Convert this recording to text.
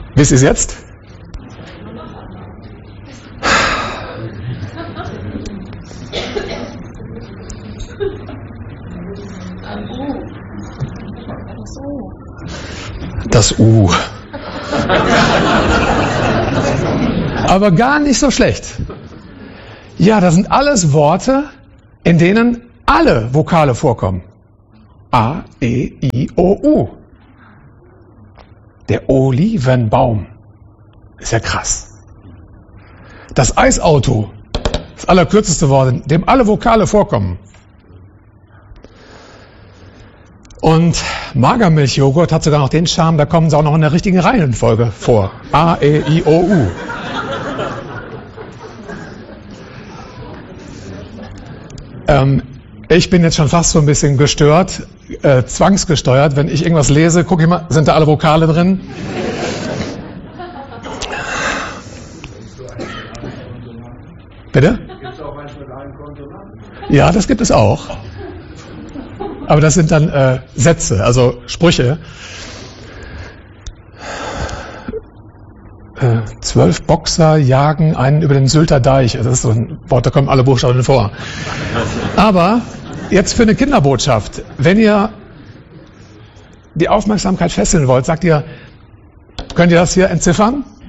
Wisst ihr es jetzt? Das U. Aber gar nicht so schlecht. Ja, das sind alles Worte, in denen alle Vokale vorkommen. A, E, I, O, U. Der Olivenbaum. Ist ja krass. Das Eisauto. Das allerkürzeste Wort, in dem alle Vokale vorkommen. Und Magermilchjoghurt hat sogar noch den Charme, da kommen sie auch noch in der richtigen Reihenfolge vor. A, E, I, O, U. Ich bin jetzt schon fast so ein bisschen gestört, zwangsgesteuert. Wenn ich irgendwas lese, gucke ich mal, sind da alle Vokale drin? Bitte? Gibt es auch eins mit einem Konsonanten? Ja, das gibt es auch. Aber das sind dann Sätze, also Sprüche. 12 Boxer jagen einen über den Sylter Deich. Das ist so ein Wort, da kommen alle Buchstaben vor. Aber jetzt für eine Kinderbotschaft. Wenn ihr die Aufmerksamkeit fesseln wollt, sagt ihr, könnt ihr das hier entziffern?